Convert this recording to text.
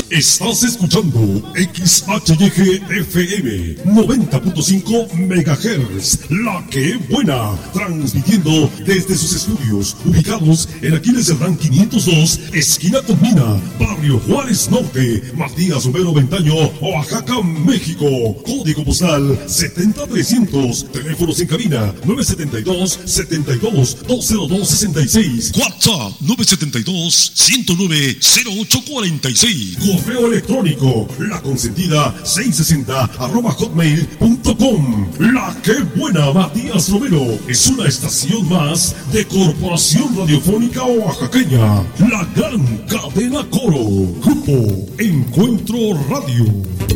Estás escuchando XHYG FM 90.5 MHz, La Que Buena, transmitiendo desde sus estudios ubicados en Aquiles Cerdán 502, esquina con Mina, Barrio Juárez Norte, Matías Romero Ventaño, Oaxaca, México. Código postal 70300. Teléfonos en cabina 972-72-20266. WhatsApp 972-109-0846. Correo electrónico laconsentida660@hotmail.com. La Que Buena, Matías Romero, es una estación más de Corporación Radiofónica Oaxaqueña, la gran cadena Coro. Grupo Encuentro Radio.